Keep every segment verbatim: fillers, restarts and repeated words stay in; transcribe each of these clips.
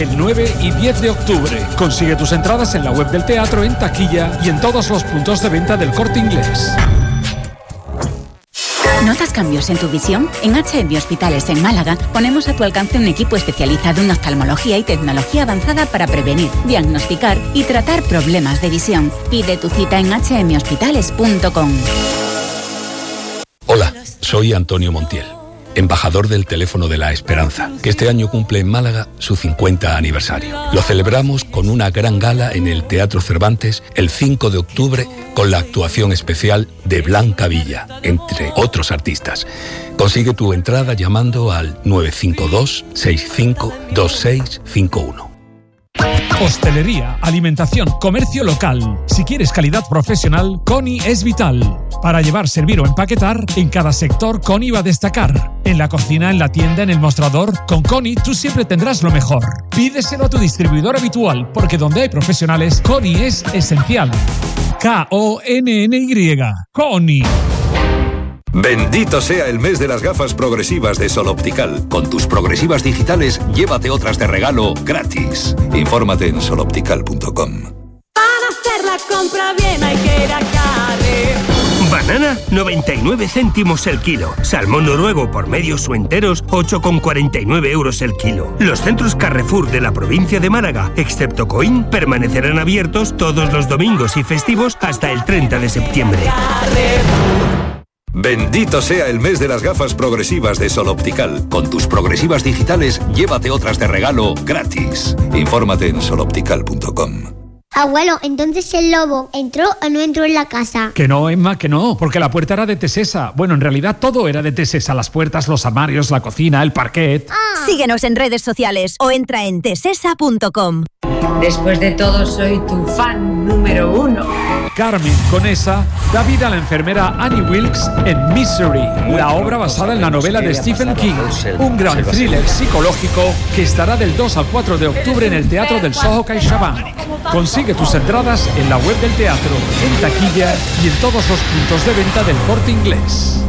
El nueve y diez de octubre. Consigue tus entradas en la web del teatro, en taquilla y en todos los puntos de venta del Corte Inglés. ¿Notas cambios en tu visión? En H M Hospitales en Málaga ponemos a tu alcance un equipo especializado en oftalmología y tecnología avanzada para prevenir, diagnosticar y tratar problemas de visión. Pide tu cita en hache eme hospitales punto com. Hola, soy Antonio Montiel, embajador del Teléfono de la Esperanza, que este año cumple en Málaga su cincuenta aniversario. Lo celebramos con una gran gala en el Teatro Cervantes el cinco de octubre con la actuación especial de Blanca Villa, entre otros artistas. Consigue tu entrada llamando al nueve cinco dos, seis cinco, dos seis cinco uno. Hostelería, alimentación, comercio local. Si quieres calidad profesional, Coni es vital. Para llevar, servir o empaquetar, en cada sector Coni va a destacar. En la cocina, en la tienda, en el mostrador, con Coni tú siempre tendrás lo mejor. Pídeselo a tu distribuidor habitual, porque donde hay profesionales, Coni es esencial. K O N N Y. Coni. Bendito sea el mes de las gafas progresivas de Sol Optical. Con tus progresivas digitales, llévate otras de regalo gratis. Infórmate en sol optical punto com. Para hacer la compra bien hay que ir a Carrefour. Banana, noventa y nueve céntimos el kilo. Salmón noruego por medios o enteros, ocho con cuarenta y nueve euros el kilo. Los centros Carrefour de la provincia de Málaga, excepto Coín, permanecerán abiertos todos los domingos y festivos hasta el treinta de septiembre. Carrefour. Bendito sea el mes de las gafas progresivas de Sol Optical. Con tus progresivas digitales, llévate otras de regalo gratis. Infórmate en sol optical punto com. Abuelo, entonces el lobo entró o no entró en la casa. Que no, Emma, que no, porque la puerta era de Tesesa. Bueno, en realidad todo era de Tesesa: las puertas, los armarios, la cocina, el parquet. Ah. Síguenos en redes sociales o entra en tesesa punto com. Después de todo, soy tu fan número uno. Carmen Conesa da vida a la enfermera Annie Wilkes en Misery, la obra basada en la novela de Stephen King, un gran thriller psicológico que estará del dos al cuatro de octubre en el Teatro del Soho CaixaBank. Consigue tus entradas en la web del teatro, en taquilla y en todos los puntos de venta del Corte Inglés.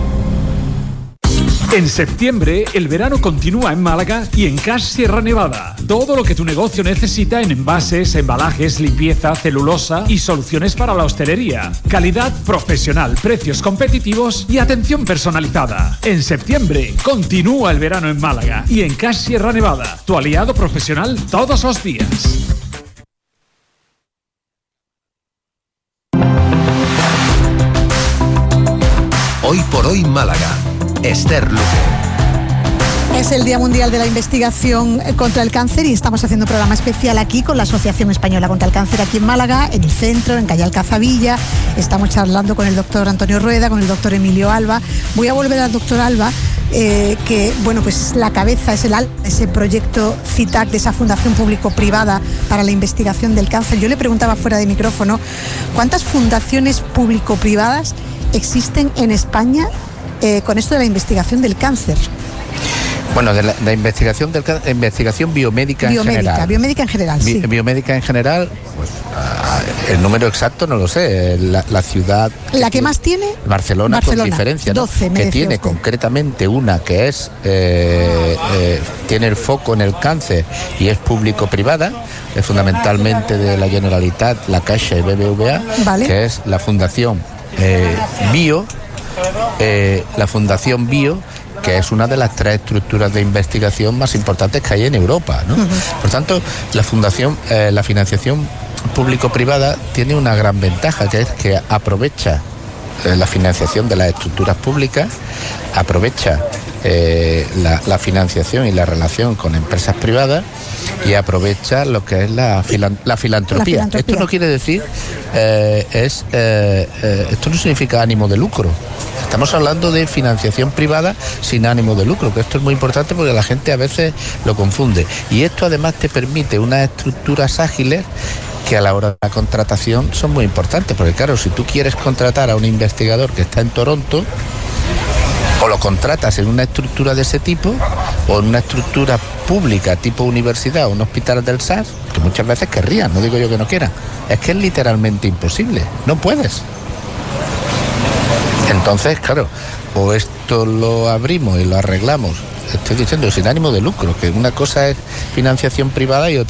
En septiembre, el verano continúa en Málaga y en Cash Sierra Nevada. Todo lo que tu negocio necesita en envases, embalajes, limpieza, celulosa y soluciones para la hostelería. Calidad profesional, precios competitivos y atención personalizada. En septiembre, continúa el verano en Málaga y en Cash Sierra Nevada, tu aliado profesional todos los días. Hoy por hoy Málaga. Esther Luque. Es el Día Mundial de la Investigación contra el Cáncer y estamos haciendo un programa especial aquí con la Asociación Española contra el Cáncer aquí en Málaga, en el centro, en calle Alcazabilla. Estamos charlando con el doctor Antonio Rueda, con el doctor Emilio Alba. Voy a volver al doctor Alba, eh, que bueno, pues es la cabeza, es el alma de ese proyecto CITAC, de esa fundación público-privada para la investigación del cáncer. Yo le preguntaba fuera de micrófono, ¿cuántas fundaciones público-privadas existen en España Eh, con esto de la investigación del cáncer? Bueno, de la, de investigación del cáncer, investigación biomédica, biomédica en general. Biomédica en general, Bi, sí. Biomédica en general, pues uh, el número exacto no lo sé. La, la ciudad... ¿La que, que más tiene? Barcelona, Barcelona con diferencia, ¿no? doce, que tiene usted. concretamente una que es eh, eh, tiene el foco en el cáncer y es público-privada, es fundamentalmente de la Generalitat, la Caixa y B B V A, vale. Que es la Fundación eh, Bio, eh, la Fundación Bio, que es una de las tres estructuras de investigación más importantes que hay en Europa, ¿no? Uh-huh. Por tanto, la fundación, eh, la financiación público-privada tiene una gran ventaja, que es que aprovecha eh, la financiación de las estructuras públicas, aprovecha eh, la, la financiación y la relación con empresas privadas y aprovecha lo que es la, filan, la, filantropía. la filantropía. Esto no quiere decir, eh, es eh, eh, esto no significa ánimo de lucro. Estamos hablando de financiación privada sin ánimo de lucro, que esto es muy importante porque la gente a veces lo confunde. Y esto además te permite unas estructuras ágiles que a la hora de la contratación son muy importantes, porque claro, si tú quieres contratar a un investigador que está en Toronto, o lo contratas en una estructura de ese tipo, o en una estructura pública tipo universidad o un hospital del S A R, que muchas veces querrían, no digo yo que no quieran, es que es literalmente imposible, no puedes. Entonces, claro, o esto lo abrimos y lo arreglamos estoy diciendo sin ánimo de lucro, que una cosa es financiación privada y otra